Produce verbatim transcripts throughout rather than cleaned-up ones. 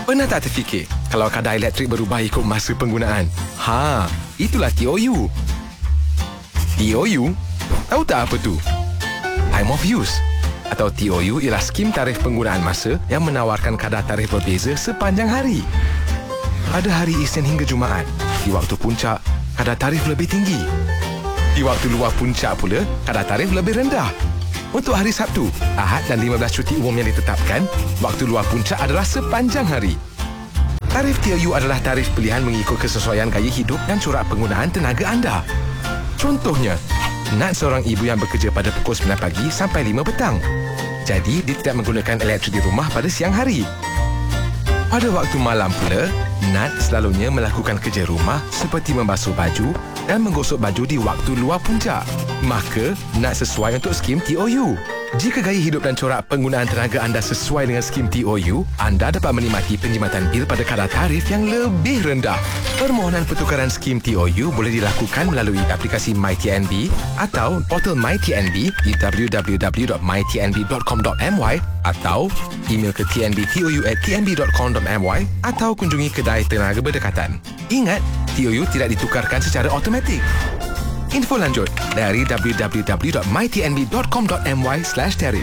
Pernah tak terfikir kalau kadar elektrik berubah ikut masa penggunaan? Ha, itulah T O U. T O U? Tahu tak apa tu? Time of use. Atau T O U ialah skim tarif penggunaan masa yang menawarkan kadar tarif berbeza sepanjang hari. Pada hari Isnin hingga Jumaat, di waktu puncak, kadar tarif lebih tinggi. Di waktu luar puncak pula, kadar tarif lebih rendah. Untuk hari Sabtu, Ahad dan lima belas cuti umum yang ditetapkan, waktu luar puncak adalah sepanjang hari. Tarif T O U adalah tarif pilihan mengikut kesesuaian gaya hidup dan corak penggunaan tenaga anda. Contohnya, Nat seorang ibu yang bekerja pada pukul sembilan pagi sampai lima petang. Jadi, dia tidak menggunakan elektrik di rumah pada siang hari. Pada waktu malam pula, Nat selalunya melakukan kerja rumah seperti membasuh baju dan menggosok baju di waktu luar puncak. Maka, Nat sesuai untuk skim T O U. Jika gaya hidup dan corak penggunaan tenaga anda sesuai dengan skim T O U, anda dapat menikmati penjimatan bil pada kadar tarif yang lebih rendah. Permohonan pertukaran skim T O U boleh dilakukan melalui aplikasi MyTNB atau portal MyTNB di w w w dot my t n b dot com dot m y atau email ke t n b t o u at t n b dot com dot m y atau kunjungi kedai tenaga berdekatan. Ingat, T O U tidak ditukarkan secara automatik. Info lanjut dari w w w dot my t n b dot com dot m y slash tarif.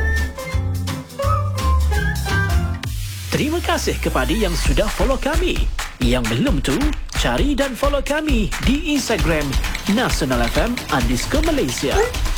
Terima kasih kepada yang sudah follow kami. Yang belum tu, cari dan follow kami di Instagram Nasional F M underscore Malaysia.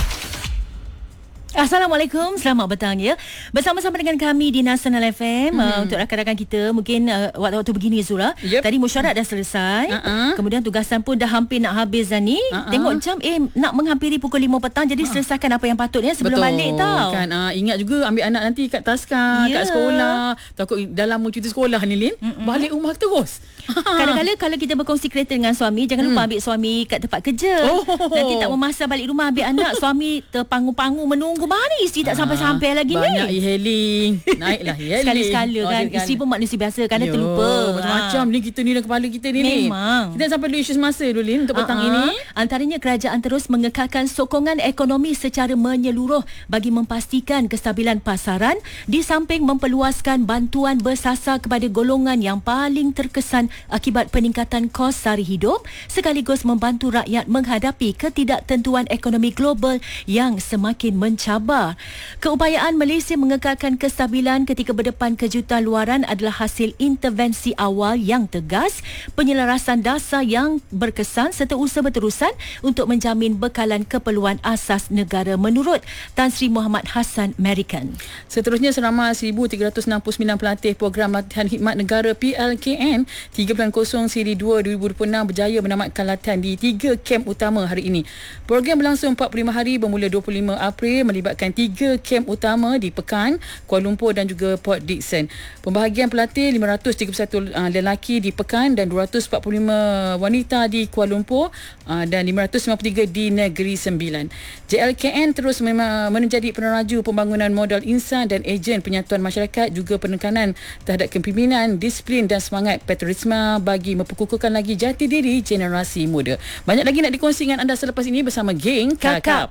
Assalamualaikum, selamat petang ya. Bersama-sama dengan kami di Nasional F M. hmm. uh, Untuk rakan-rakan kita, mungkin uh, waktu-waktu begini Zura, yep. Tadi mesyuarat dah selesai, uh-uh. kemudian tugasan pun dah hampir nak habis dah ni, uh-uh. Tengok macam eh nak menghampiri pukul lima petang. Jadi uh-uh. selesaikan apa yang patutnya sebelum Betul, balik tau kan, uh, ingat juga ambil anak nanti kat taska, yeah. kat sekolah. Takut dalam cuti sekolah ni Lin, Mm-mm. balik rumah terus. Kadang-kadang kalau kita berkongsi kereta dengan suami, jangan lupa hmm. ambil suami kat tempat kerja. oh. Nanti tak memasa balik rumah ambil anak, suami terpangu-pangu menunggu. Mana isteri tak sampai-sampai lagi banyak ni. Banyak e-hailing. Naiklah e-hailing. Sekali-sekala oh, kan. Isteri pun manusia biasa. Kadang Yo, terlupa. Macam-macam ha. ni kita ni dalam kepala kita ni. Memang. Kita sampai dulu isu semasa dulu Lin untuk petang uh-huh. ini. Antaranya kerajaan terus mengekalkan sokongan ekonomi secara menyeluruh bagi memastikan kestabilan pasaran di samping memperluaskan bantuan bersasar kepada golongan yang paling terkesan akibat peningkatan kos sara hidup sekaligus membantu rakyat menghadapi ketidaktentuan ekonomi global yang semakin mencabar. Keupayaan Malaysia mengekalkan kestabilan ketika berdepan kejutan luaran adalah hasil intervensi awal yang tegas, penyelarasan dasar yang berkesan serta usaha berterusan untuk menjamin bekalan keperluan asas negara menurut Tan Sri Muhammad Hassan American. Seterusnya, seramai seribu tiga ratus enam puluh sembilan pelatih program latihan khidmat negara P L K N tiga bulan kosong siri dua dua ribu dua puluh enam berjaya menamatkan latihan di tiga kem utama hari ini. Program berlangsung empat puluh lima hari bermula dua puluh lima April melibatkan tiga kem utama di Pekan, Kuala Lumpur dan juga Port Dickson. Pembahagian pelatih lima ratus tiga puluh satu uh, lelaki di Pekan dan dua ratus empat puluh lima wanita di Kuala Lumpur uh, dan lima ratus lima puluh tiga di Negeri Sembilan. J L K N terus memang menjadi peneraju pembangunan modal insan dan ejen penyatuan masyarakat, juga penekanan terhadap kepimpinan, disiplin dan semangat patriotisme bagi memperkukuhkan lagi jati diri generasi muda. Banyak lagi nak dikongsi dengan anda selepas ini bersama geng Kakap.